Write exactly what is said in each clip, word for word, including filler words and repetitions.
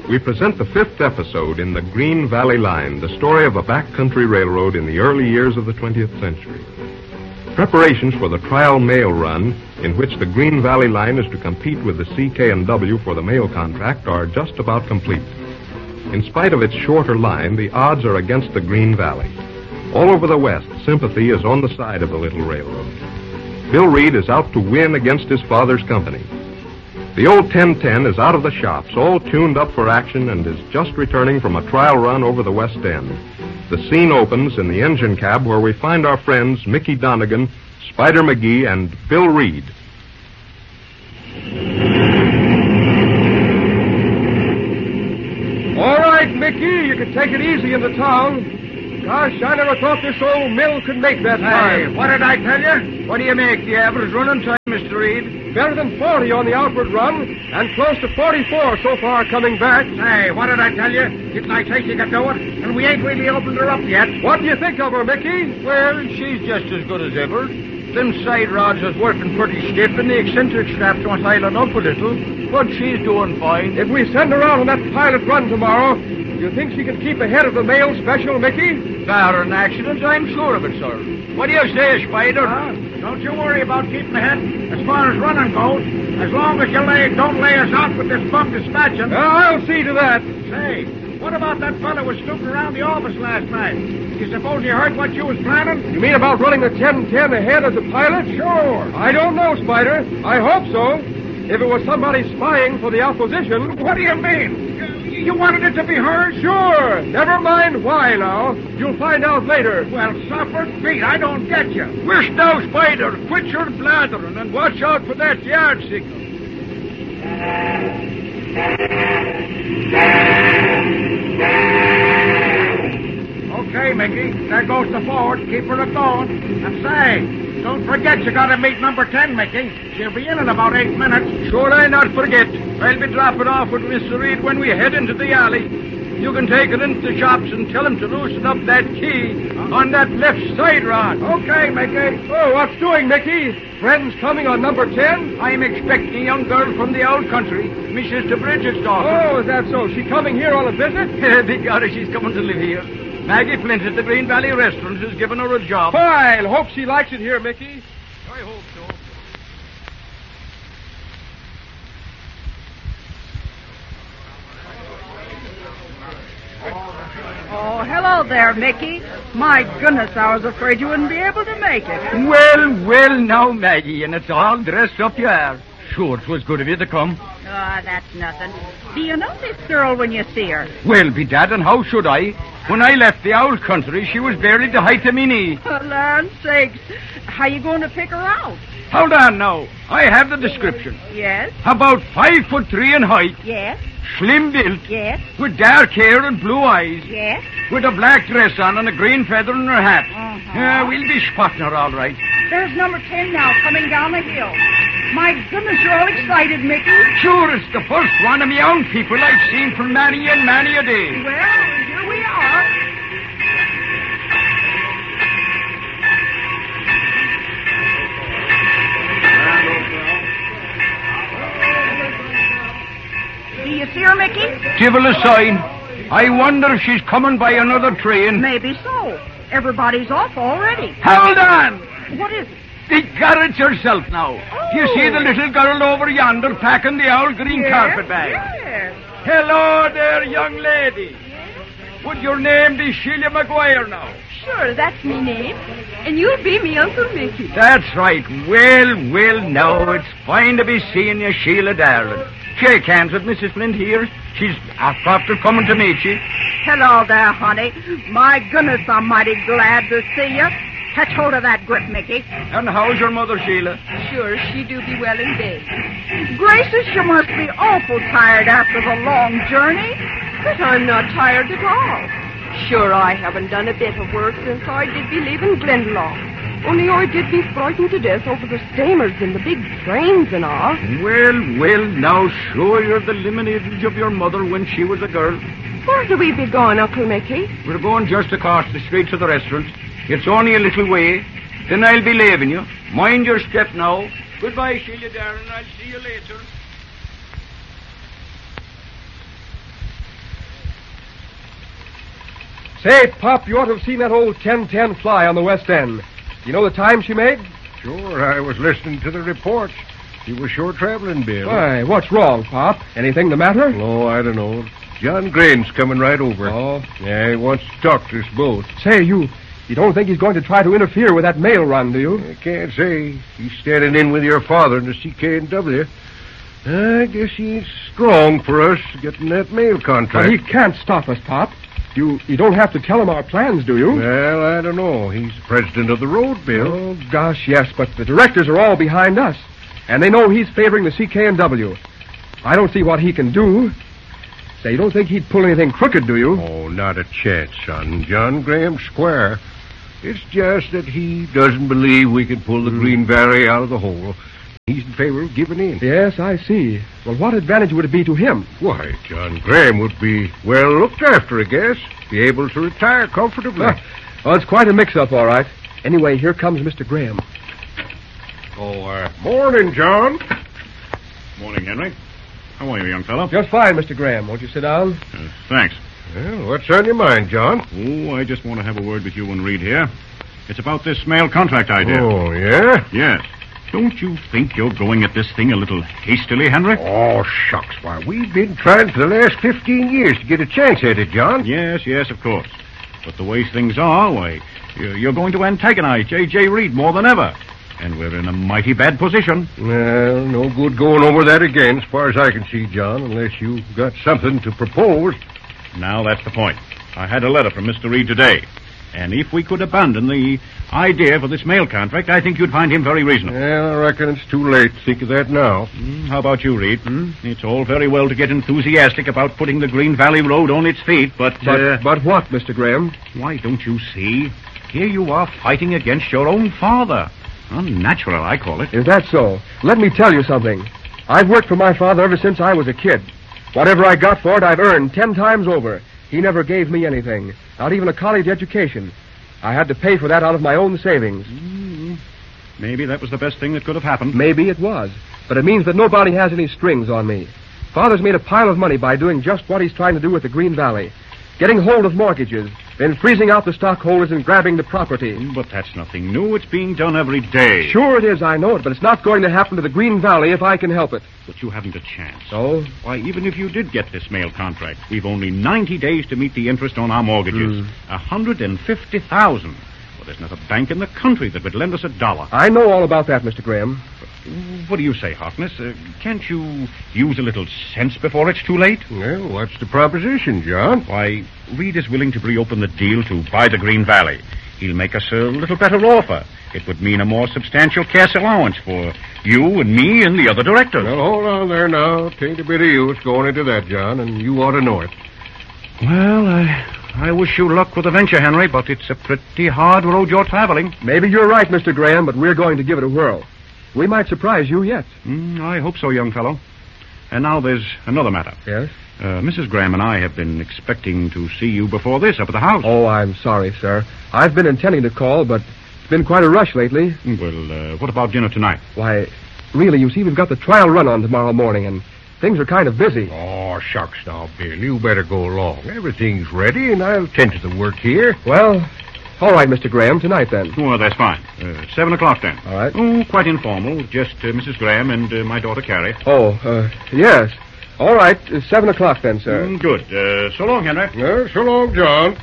we present the fifth episode in the Green Valley Line, the story of a backcountry railroad in the early years of the twentieth century. Preparations for the trial mail run, in which the Green Valley Line is to compete with the C K and W for the mail contract, are just about complete. In spite of its shorter line, the odds are against the Green Valley. All over the West, sympathy is on the side of the little railroad. Bill Reed is out to win against his father's company. The old ten ten is out of the shops, all tuned up for action, and is just returning from a trial run over the West End. The scene opens in the engine cab where we find our friends Mickey Donegan, Spider McGee, and Bill Reed. All right, Mickey, you can take it easy in the town. Gosh, I never thought this old mill could make that Hey, time. what did I tell you? What do you make the average running time, Mister Reed? Better than forty on the outward run, and close to forty-four so far coming back. Hey, what did I tell you? Didn't I say she could do it? And we ain't really opened her up yet. What do you think of her, Mickey? Well, she's just as good as ever. Them side rods is working pretty stiff, and the eccentric straps want island up a little. But she's doing fine. If we send her out on that pilot run tomorrow, do you think she can keep ahead of the mail special, Mickey? Barring accidents, I'm sure of it, sir. What do you say, Spider? Huh? Don't you worry about keeping ahead. As far as running goes, as long as you lay, don't lay us out with this bum dispatching. Uh, I'll see to that. Say, what about that fellow who was snooping around the office last night? You suppose you heard what you was planning? You mean about running the ten ten ahead of the pilot? Sure. I don't know, Spider. I hope so. If it was somebody spying for the opposition. What do you mean? You, you wanted it to be her? Sure. Never mind why now. You'll find out later. Well, suffer feet, I don't get you. Wish now, Spider, quit your blathering and watch out for that yard signal. Okay, Mickey. There goes the forward. Keep her going. And say, don't forget you gotta meet number ten, Mickey. She'll be in in about eight minutes. Sure I not forget. I'll be dropping off with Mister Reed when we head into the alley. You can take it into the shops and tell him to loosen up that key on that left side rod. Okay, Mickey. Oh, what's doing, Mickey? Friends coming on number ten? I'm expecting a young girl from the old country, Missus de Bridget's daughter. Oh, is that so? She coming here on a visit? Big God, she's coming to live here. Maggie Flint at the Green Valley Restaurant has given her a job. Fine. Hope she likes it here, Mickey. I hope so. Oh, hello there, Mickey. My goodness, I was afraid you wouldn't be able to make it. Well, well, now, Maggie, and it's all dressed up you are. Sure, it was good of you to come. Ah, oh, that's nothing. Do you know this girl when you see her? Well, bedad, and how should I? When I left the old country, she was buried the height of me knee. For land's sakes. How you going to pick her out? Hold on now. I have the description. Yes? About five foot three in height. Yes? Slim built. Yes? With dark hair and blue eyes. Yes? With a black dress on and a green feather in her hat. Uh-huh. Uh, we'll be spotting her all right. There's number ten now coming down the hill. My goodness, you're all excited, Mickey. Sure, it's the first one of me own people I've seen for many and many a day. Well, here we are. Do you see her, Mickey? Give her a sign. I wonder if she's coming by another train. Maybe so. Everybody's off already. Hold on! What is it? You got it yourself now. Oh. Do you see the little girl over yonder packing the old green Yes, carpet bag? Yes. Hello there, young lady. Would your name be Sheila McGuire now? Sure, that's me name. And you'll be me Uncle Mickey. That's right. Well, well, now, it's fine to be seeing you, Sheila, darling. Shake hands with Missus Flint here. She's after coming to meet you. Hello there, honey. My goodness, I'm mighty glad to see you. Catch hold of that grip, Mickey. And how's your mother, Sheila? Sure, she do be well in bed. Gracious, you must be awful tired after the long journey. But I'm not tired at all. Sure, I haven't done a bit of work since I did be leaving Glendalough. Only I did be frightened to death over the steamers and the big trains and all. Well, well, now, sure you're the lineage of your mother when she was a girl. Where do we be going, Uncle Mickey? We're going just across the street to the restaurant. It's only a little way. Then I'll be leaving you. Mind your step now. Goodbye, Sheila, darling. I'll see you later. Say, Pop, you ought to have seen that old ten ten fly on the West End. You know the time she made? Sure, I was listening to the reports. She was sure traveling, Bill. Why, what's wrong, Pop? Anything the matter? Oh, I don't know. John Graham's coming right over. Oh. Yeah, he wants to talk to us both. Say, you you don't think he's going to try to interfere with that mail run, do you? I can't say. He's standing in with your father in the C K and W. I guess he's strong for us getting that mail contract. But he can't stop us, Pop. You you don't have to tell him our plans, do you? Well, I don't know. He's president of the road, Bill. Oh, gosh, yes, but the directors are all behind us. And they know he's favoring the C K and W. I don't see what he can do. Say, you don't think he'd pull anything crooked, do you? Oh, not a chance, son. John Graham's square. It's just that he doesn't believe we can pull the mm. Green Valley out of the hole. He's in favor of giving in. Yes, I see. Well, what advantage would it be to him? Why, John Graham would be well looked after, I guess. Be able to retire comfortably. Ah, well, it's quite a mix-up, all right. Anyway, here comes Mister Graham. Oh, uh, morning, John. Morning, Henry. How are you, young fellow? Just fine, Mister Graham. Won't you sit down? Uh, thanks. Well, what's on your mind, John? Oh, I just want to have a word with you and Reed here. It's about this mail contract idea. Oh, yeah? Yes. Don't you think you're going at this thing a little hastily, Henry? Oh, shucks. Why, we've been trying for the last fifteen years to get a chance at it, John. Yes, yes, of course. But the way things are, why, you're going to antagonize J J. Reed more than ever. And we're in a mighty bad position. Well, no good going over that again, as far as I can see, John, unless you've got something to propose. Now, that's the point. I had a letter from Mister Reed today. And if we could abandon the idea for this mail contract, I think you'd find him very reasonable. Well, I reckon it's too late to think of that now. Mm, how about you, Reed? Hmm? It's all very well to get enthusiastic about putting the Green Valley Road on its feet, but... But, uh, but what, Mister Graham? Why, don't you see? Here you are fighting against your own father. Unnatural, I call it. Is that so? Let me tell you something. I've worked for my father ever since I was a kid. Whatever I got for it, I've earned ten times over. He never gave me anything, not even a college education. I had to pay for that out of my own savings. Mm, maybe that was the best thing that could have happened. Maybe it was, but it means that nobody has any strings on me. Father's made a pile of money by doing just what he's trying to do with the Green Valley. Getting hold of mortgages, then freezing out the stockholders and grabbing the property. But that's nothing new. It's being done every day. Sure it is, I know it, but it's not going to happen to the Green Valley if I can help it. But you haven't a chance. So? Why, even if you did get this mail contract, we've only ninety days to meet the interest on our mortgages. A hundred and fifty thousand. Well, there's not a bank in the country that would lend us a dollar. I know all about that, Mister Graham. What do you say, Harkness? Uh, can't you use a little sense before it's too late? Well, what's the proposition, John? Why, Reed is willing to reopen the deal to buy the Green Valley. He'll make us a little better offer. It would mean a more substantial cash allowance for you and me and the other directors. Well, hold on there now. Tain't a bit of use going into that, John, and you ought to know it. Well, I... I wish you luck with the venture, Henry, but it's a pretty hard road you're traveling. Maybe you're right, Mister Graham, but we're going to give it a whirl. We might surprise you yet. Mm, I hope so, young fellow. And now there's another matter. Yes? Uh, Missus Graham and I have been expecting to see you before this up at the house. Oh, I'm sorry, sir. I've been intending to call, but it's been quite a rush lately. Well, uh, what about dinner tonight? Why, really, you see, we've got the trial run on tomorrow morning, and things are kind of busy. Oh, shucks now, Bill. You better go along. Everything's ready, and I'll tend to the work here. Well, all right, Mister Graham, tonight then. Oh, that's fine. Uh, seven o'clock then. All right. Oh, quite informal. Just uh, Missus Graham and uh, my daughter Carrie. Oh, uh, yes. All right, uh, seven o'clock then, sir. Mm, good. Uh, so long, Henry. Uh, so long, John.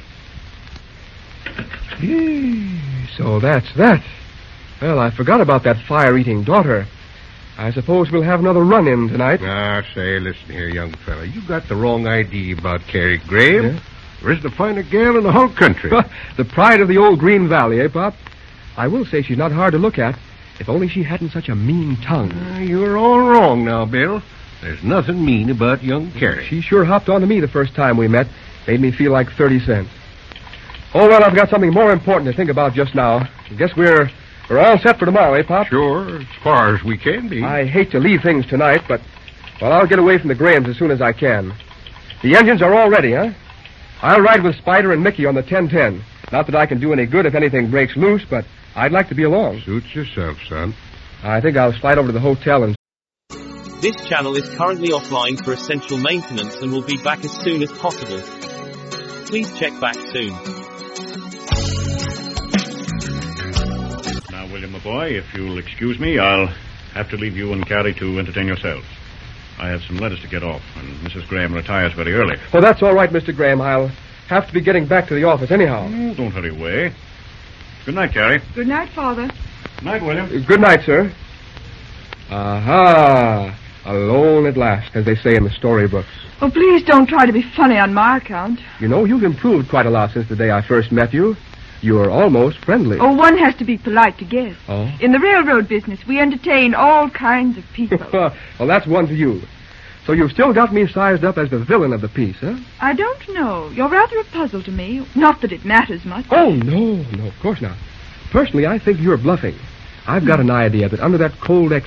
So that's that. Well, I forgot about that fire-eating daughter. I suppose we'll have another run-in tonight. Ah, say, listen here, young fella. You got the wrong idea about Carrie Graham. Yeah? There isn't a finer gal in the whole country. The pride of the old Green Valley, eh, Pop? I will say she's not hard to look at. If only she hadn't such a mean tongue. Uh, you're all wrong now, Bill. There's nothing mean about young Carrie. She sure hopped onto me the first time we met. Made me feel like thirty cents. Oh, well, I've got something more important to think about just now. I guess we're we're all set for tomorrow, eh, Pop? Sure, as far as we can be. I hate to leave things tonight, but, well, I'll get away from the Grahams as soon as I can. The engines are all ready, huh? I'll ride with Spider and Mickey on the ten ten. Not that I can do any good if anything breaks loose, but I'd like to be along. Suits yourself, son. I think I'll slide over to the hotel and... This channel is currently offline for essential maintenance and will be back as soon as possible. Please check back soon. Now, William, my boy, if you'll excuse me, I'll have to leave you and Carrie to entertain yourselves. I have some letters to get off, and Missus Graham retires very early. Oh, that's all right, Mister Graham. I'll have to be getting back to the office anyhow. Oh, don't hurry away. Good night, Carrie. Good night, Father. Good night, William. Good night, sir. Aha! Alone at last, as they say in the storybooks. Oh, please don't try to be funny on my account. You know, you've improved quite a lot since the day I first met you. You're almost friendly. Oh, one has to be polite to guests. Oh? In the railroad business, we entertain all kinds of people. Well, that's one to you. So you've still got me sized up as the villain of the piece, huh? I don't know. You're rather a puzzle to me. Not that it matters much. Oh, no, no, of course not. Personally, I think you're bluffing. I've got an idea that under that cold